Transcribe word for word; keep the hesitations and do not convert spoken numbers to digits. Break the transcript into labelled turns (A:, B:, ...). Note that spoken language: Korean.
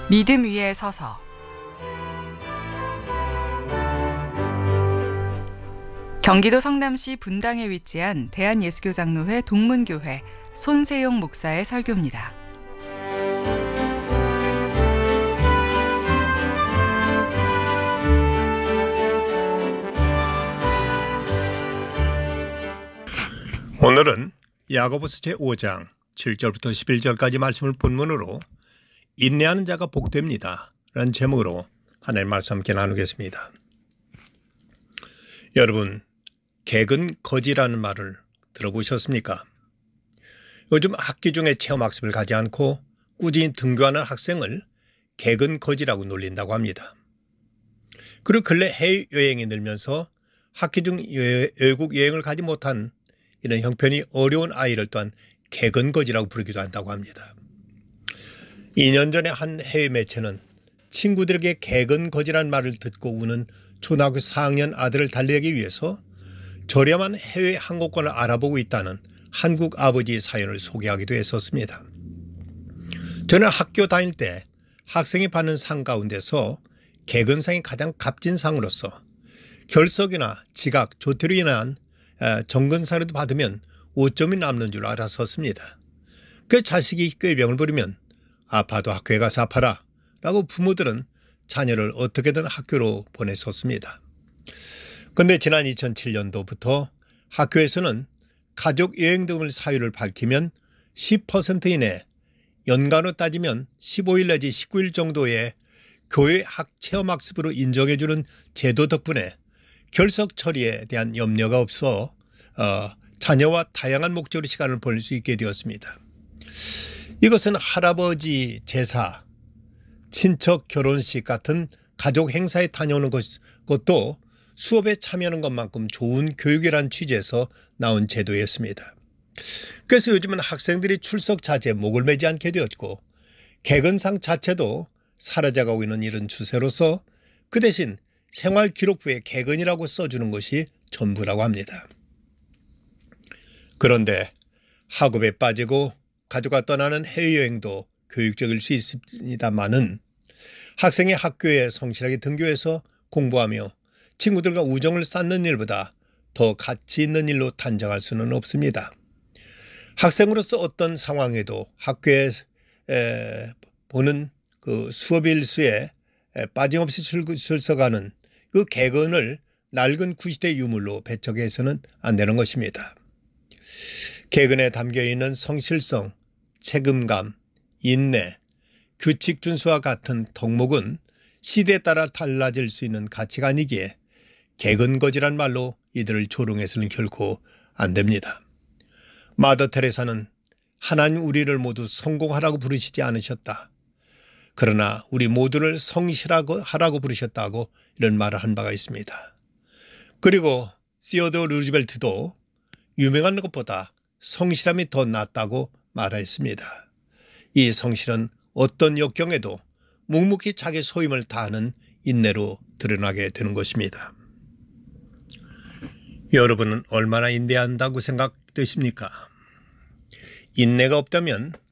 A: 믿음 위에 서서 경기도 성남시 분당에 위치한 대한예수교장로회 동문교회 손세용 목사의 설교입니다.
B: 오늘은 야고보서 제오 장 칠 절부터 십일 절까지 말씀을 본문으로 인내하는 자가 복됩니다 라는 제목으로 하나님의 말씀 함께 나누겠습니다. 여러분, 개근거지라는 말을 들어보셨습니까? 요즘 학기 중에 체험학습을 가지 않고 꾸준히 등교하는 학생을 개근거지라고 놀린다고 합니다. 그리고 근래 해외여행이 늘면서 학기 중 외국 여행을 가지 못한 이런 형편이 어려운 아이를 또한 개근거지라고 부르기도 한다고 합니다. 이 년 전에 한 해외 매체는 친구들에게 개근거지라는 말을 듣고 우는 초등학교 사 학년 아들을 달래기 위해서 저렴한 해외 항공권을 알아보고 있다는 한국 아버지의 사연을 소개하기도 했었습니다. 저는 학교 다닐 때 학생이 받는 상 가운데서 개근상이 가장 값진 상으로서 결석이나 지각, 조퇴로 인한 정근사라도 받으면 오 점이 남는 줄 알았었습니다. 그 자식이 꾀병을 부리면 아파도 학교에 가서 아파라 라고 부모들은 자녀를 어떻게든 학교로 보냈었습니다. 그런데 지난 이천칠 년도부터 학교에서는 가족 여행 등을 사유를 밝히면 십 퍼센트 이내, 연간으로 따지면 십오 일 내지 십구 일 정도의 교회 체험학습으로 인정해주는 제도 덕분에 결석 처리에 대한 염려가 없어 어, 자녀와 다양한 목적으로 시간을 보낼 수 있게 되었습니다. 이것은 할아버지 제사, 친척 결혼식 같은 가족 행사에 다녀오는 것, 것도 수업에 참여하는 것만큼 좋은 교육이라는 취지에서 나온 제도였습니다. 그래서 요즘은 학생들이 출석 자제에 목을 매지 않게 되었고 개근상 자체도 사라져가고 있는 이런 추세로서 그 대신 생활기록부에 개근이라고 써주는 것이 전부라고 합니다. 그런데 학업에 빠지고 가족과 떠나는 해외여행도 교육적일 수 있습니다만은 학생이 학교에 성실하게 등교해서 공부하며 친구들과 우정을 쌓는 일보다 더 가치 있는 일로 단정할 수는 없습니다. 학생으로서 어떤 상황에도 학교에 에, 보는 그 수업 일수에 빠짐없이 출석하는 그 개근을 낡은 구시대 유물로 배척해서는 안 되는 것입니다. 개근에 담겨있는 성실성, 책임감, 인내, 규칙 준수와 같은 덕목은 시대에 따라 달라질 수 있는 가치가 아니기에 개근거지란 말로 이들을 조롱해서는 결코 안 됩니다. 마더 테레사는 하나님 우리를 모두 성공하라고 부르시지 않으셨다. 그러나 우리 모두를 성실하고 하라고 부르셨다고 이런 말을 한 바가 있습니다. 그리고 시어더 루즈벨트도 유명한 것보다 성실함이 더 낫다고 말했습니다. 이 성실은 어떤 역경에도 묵묵히 자기 소임을 다하는 인내로 드러나게 되는 것입니다. 여러분은 얼마나 인내한다고 생각되십니까? 인내가 없다면